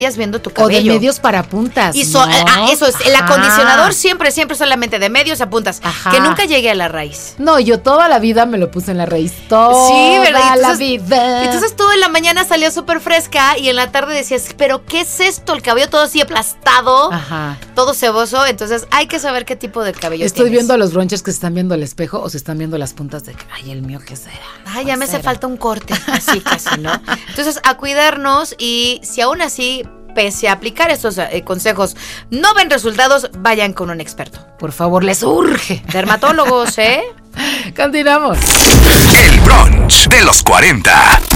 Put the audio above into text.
viendo tu cabello. O de medios para puntas. Y ¿no? eso es, el acondicionador siempre solamente de medios a puntas. Ajá. Que nunca llegue a la raíz. No, yo toda la vida me lo puse en la raíz. Sí, ¿verdad? La vida. Entonces tú en la mañana salías súper fresca y en la tarde decías, ¿pero qué es esto? El cabello todo así aplastado, todo ceboso. Entonces hay que saber qué tipo de cabello Estoy tienes. viendo a los bronches que se están viendo al espejo o se están viendo las puntas de, ay, el mío, ¿qué será? Ay, ya me hace falta un corte, así casi, ¿no? Entonces a cuidarnos y si aún así, pese a aplicar estos consejos, no ven resultados, vayan con un experto. Por favor, les urge. Dermatólogos, ¿eh? Continuamos. El brunch de los 40.